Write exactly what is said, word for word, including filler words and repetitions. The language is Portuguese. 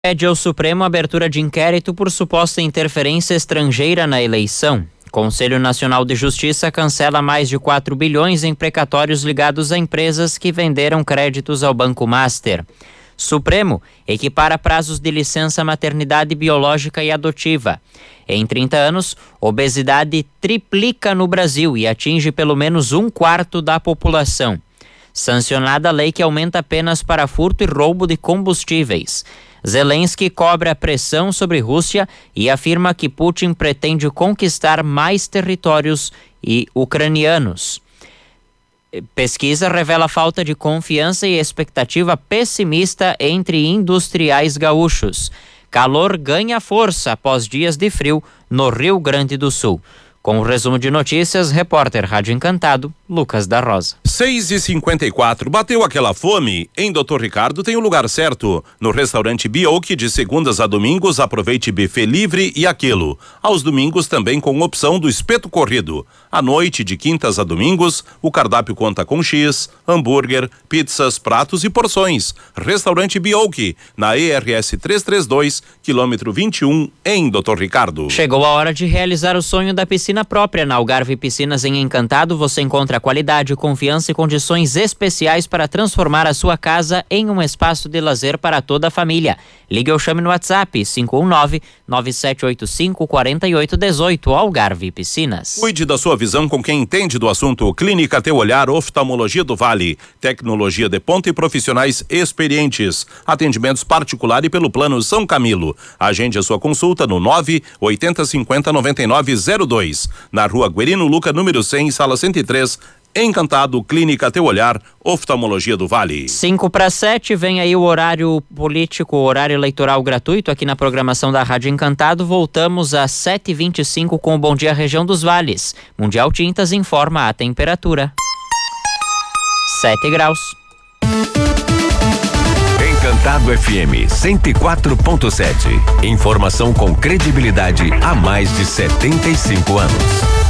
Pede ao Supremo abertura de inquérito por suposta interferência estrangeira na eleição. Conselho Nacional de Justiça cancela mais de quatro bilhões em precatórios ligados a empresas que venderam créditos ao Banco Master. Supremo equipara prazos de licença maternidade biológica e adotiva. Em trinta anos, obesidade triplica no Brasil e atinge pelo menos um quarto da população. Sancionada a lei que aumenta penas para furto e roubo de combustíveis. Zelensky cobra pressão sobre Rússia e afirma que Putin pretende conquistar mais territórios e ucranianos. Pesquisa revela falta de confiança e expectativa pessimista entre industriais gaúchos. Calor ganha força após dias de frio no Rio Grande do Sul. Com o resumo de notícias, repórter Rádio Encantado, Lucas da Rosa. seis e cinquenta e quatro. Bateu aquela fome? Em doutor Ricardo tem o lugar certo. No restaurante Bioki, de segundas a domingos, aproveite buffet livre e aquilo. Aos domingos também com opção do espeto corrido. À noite, de quintas a domingos, o cardápio conta com X, hambúrguer, pizzas, pratos e porções. Restaurante Bioki, na E R S trezentos e trinta e dois, quilômetro vinte e um, em doutor Ricardo. Chegou a hora de realizar o sonho da piscina própria. Na Algarve Piscinas em Encantado, você encontra qualidade, confiança e condições especiais para transformar a sua casa em um espaço de lazer para toda a família. Ligue ou chame no WhatsApp cinco um nove, nove sete oito cinco, quatro oito um oito. Algarve Piscinas. Cuide da sua visão com quem entende do assunto. Clínica Teu Olhar, Oftalmologia do Vale. Tecnologia de ponta e profissionais experientes. Atendimentos particular e pelo plano São Camilo. Agende a sua consulta no nove oito zero cinco zero nove nove zero dois. Na rua Guerino Luca, número cem, sala cento e três. Encantado, Clínica Teu Olhar, Oftalmologia do Vale. cinco para sete, vem aí o horário político, o horário eleitoral gratuito aqui na programação da Rádio Encantado. Voltamos às sete e vinte e cinco com o Bom Dia Região dos Vales. Mundial Tintas informa a temperatura. sete graus. Encantado F M cento e quatro ponto sete. Informação com credibilidade há mais de setenta e cinco anos.